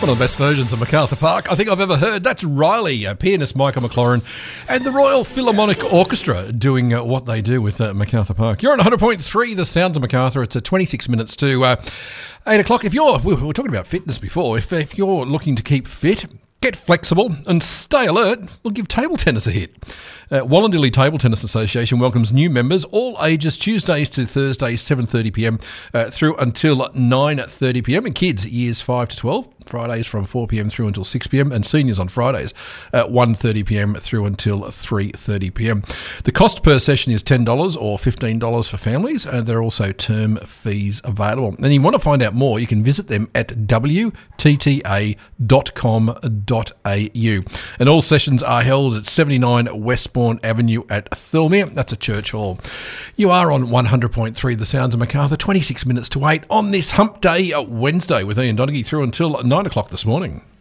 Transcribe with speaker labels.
Speaker 1: One of the best versions of MacArthur Park I think I've ever heard. That's Riley, pianist Michael McLaurin, and the Royal Philharmonic Orchestra doing what they do with MacArthur Park. You're on 100.3, the sounds of MacArthur. It's 26 minutes to 8 o'clock. We were talking about fitness before. If you're looking to keep fit, get flexible and stay alert, we'll give table tennis a hit. Wallandilly Table Tennis Association welcomes new members, all ages, Tuesdays to Thursdays, 7:30pm through until 9:30pm, and kids years 5 to 12, Fridays from 4pm through until 6pm, and seniors on Fridays at 1:30pm through until 3:30pm. The cost per session is $10 or $15 for families, and there are also term fees available. And you want to find out more, you can visit them at wtta.com.au. And all sessions are held at 79 Westbourne Avenue at Thirlmere. That's a church hall. You are on 100.3, the sounds of MacArthur, 26 minutes to 8 on this hump day, Wednesday, with Ian Donaghy through until 9 o'clock this morning.